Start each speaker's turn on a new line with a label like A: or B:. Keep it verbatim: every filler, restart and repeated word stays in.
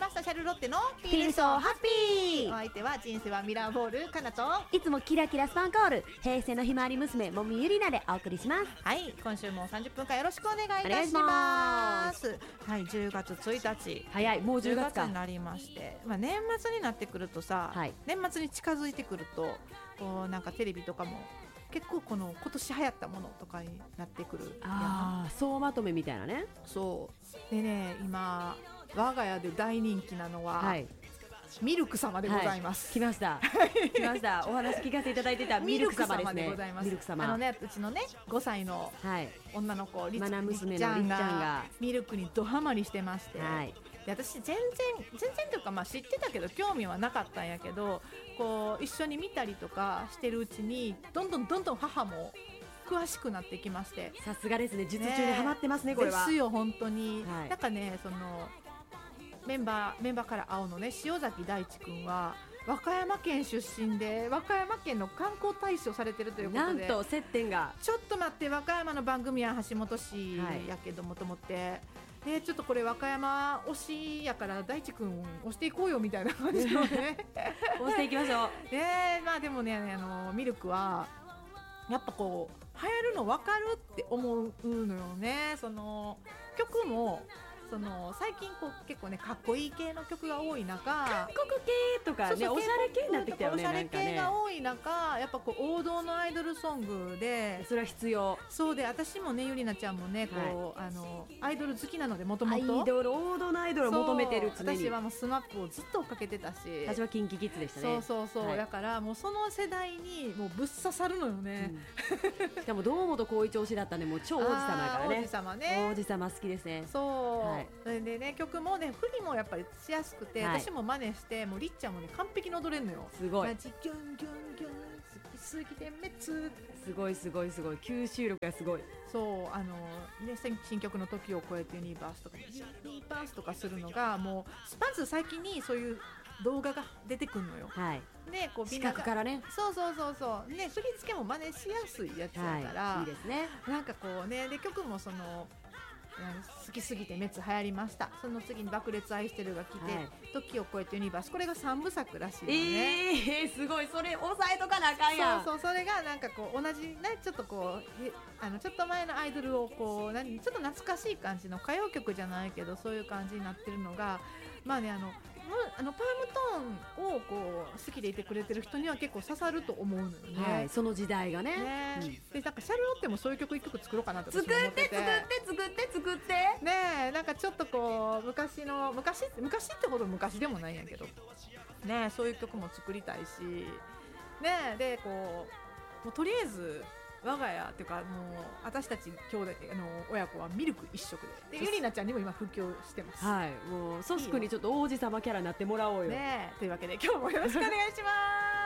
A: ましたシャルロッテの
B: フィールソーハッピー。
A: お相手は人生はミラーボールかなと、
B: いつもキラキラスパンコール平成のひまわり娘もみゆりなでお送りします。
A: はい、今週もさんじゅっぷんかんよろしくお願いいたしますはい、じゅうがつついたち、
B: 早い、もうじゅうがつか
A: になりまして、まあ、年末になってくるとさ、
B: はい、
A: 年末に近づいてくるとこうなんかテレビとかも結構この今年流行ったものとかになってくる。
B: ああ、総まとめみたいなね。
A: そうでね、今我が家で大人気なのは、はい、ミルク様でございます、
B: はい、来ました来ましたお話聞かせていただいてたミルク様ですね。
A: ミルク様でございます。
B: ミルク様、
A: あのね、うちのねごさいの女の子、はい、リ
B: マナ娘の
A: りっちゃんがミルクにドハマりしてまして、はい、で私全然全然というか、まあ、知ってたけど興味はなかったんやけど、こう一緒に見たりとかしてるうちにどんどんどんどん母も詳しくなってきまして、
B: さすがですね、術中にハマってます ね, ねこれは
A: ですよ本当に、
B: はい、
A: なんかね、そのメンバーメンバーから青のね、塩崎大地君は和歌山県出身で和歌山県の観光大使をされてるということで、
B: なんと接点が、
A: ちょっと待って、和歌山の番組は橋本市やけどもと思って、はい、でちょっとこれ和歌山推しやから大地君推していこうよみたいな感じのね
B: 推していきましょう
A: で、まあ、でもね、あのミルクはやっぱこう流行るの分かるって思うのよね。その曲もその最近こう結構ねかっこいい系の曲が多い中、
B: 韓国系とかね、そうそう、おしゃれ系になってきたよね。
A: おしゃれ系が多い中、やっぱこう王道のアイドルソングで、
B: それは必要。そう
A: で、私もね、ゆりなちゃんもね、こう、はい、あのアイドル好きなので、もともと
B: アイドル、王道のアイドルを求めてる。常に
A: 私はもうスマップをずっと追っかけてたし、
B: 私はキンキキッズでしたね。
A: そうそうそう、はい、だからもうその世代にもうぶっ刺さるのよね、
B: うん、しかも堂本光一推しだったんで、もう超王子様だからね。
A: 王子様ね、
B: 王子様好きですね。
A: そう、
B: はい、
A: それでね、曲もね、振りもやっぱりしやすくて、はい、私も真似して、もうりっちゃんもね完璧に踊れるのよ。
B: すごい。
A: マジギュンギュンギュン、好きすぎて滅。
B: すごいすごいすごい、吸収力がすごい。
A: そう、あのね、新曲の時を超えてユニバースとかユニバースとかするのが、もうまず最近にそういう動画が出てくるのよ。
B: はい。
A: で、こう
B: 視覚からね。
A: そうそうそうそうね、振り付けも真似しやすいやつだから、
B: はい、いいですね。
A: なんかこうね、で曲もその好きすぎて滅流行りました。その次に爆裂愛してるが来て、はい、時を超えてユニバース、これがさんぶさくらしいのね。
B: えー、すごい、それ押さえとかなあかんやん。
A: そうそう、それがなんかこう同じね、ちょっとこうあのちょっと前のアイドルをこう何ちょっと懐かしい感じの歌謡曲じゃないけど、そういう感じになってるのが、まあね、あのあのパームトーンをこう好きでいてくれてる人には結構刺さると思うのよね、
B: はい、その時代が ね,
A: ね、うん、でなんかシャルロッテもそういう曲一曲作ろうかなって私
B: 作
A: 思ってて、
B: って作って作って作って
A: ねえ、なんかちょっとこう昔の昔昔ってほど昔でもないんやけどね、そういう曲も作りたいしね、でこうもうとりあえず我が家っていうか、もう私たち兄弟あの親子はミルク一色で、でゆりなちゃんにも今布教してます。
B: はい、もうソスクにちょっと王子様キャラになってもらおうよ。
A: ね、というわけで今日もよろしくお願いします